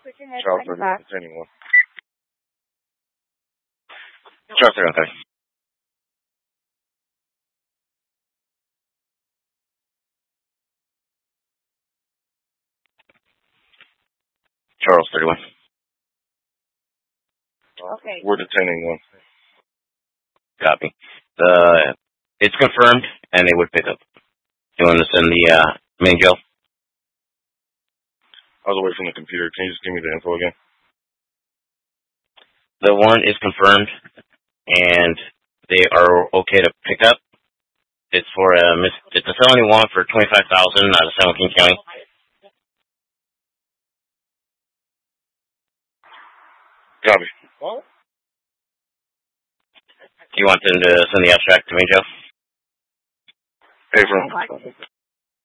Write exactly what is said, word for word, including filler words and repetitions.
Charles, detaining one. Charles, thirty-one, thirty. Charles, thirty-one. Okay. We're detaining one. Copy. The it's confirmed, and they would pick up. You want to send the uh, main jail? I was away from the computer. Can you just give me the info again? The warrant is confirmed, and they are okay to pick up. It's for a mis- it's a felony warrant for twenty-five thousand out of San Joaquin County. Copy. You want them to send the abstract to main jail? Hey, from.